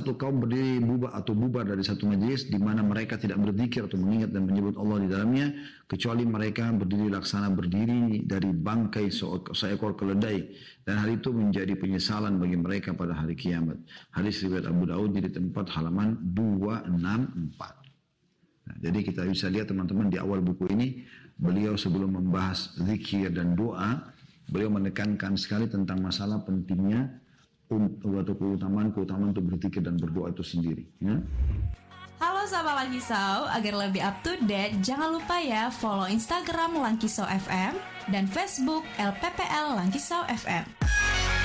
satu kaum berdiri bubar dari satu majelis di mana mereka tidak berzikir atau mengingat dan menyebut Allah di dalamnya, kecuali mereka berdiri laksana berdiri dari bangkai seekor keledai, dan hal itu menjadi penyesalan bagi mereka pada hari kiamat. Hadis riwayat Abu Daud di tempat halaman 264. Nah, jadi kita bisa lihat teman-teman di awal buku ini, beliau sebelum membahas zikir dan doa, beliau menekankan sekali tentang masalah pentingnya atau keutamaan untuk berzikir dan berdoa itu sendiri. Ya. Halo sahabat Langkisau, agar lebih up to date, jangan lupa ya follow Instagram Langkisau FM dan Facebook LPPL Langkisau FM.